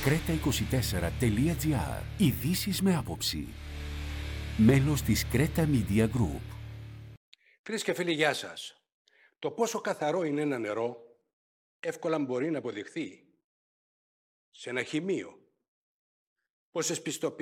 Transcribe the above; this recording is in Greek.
Creta24.gr. Ειδήσεις με άποψη. Μέλος της Creta Media Group. Φίλες και φίλοι, γεια σας. Το πόσο καθαρό είναι ένα νερό εύκολα μπορεί να αποδειχθεί σε ένα χημείο. Πόσες πιστοποιήσεις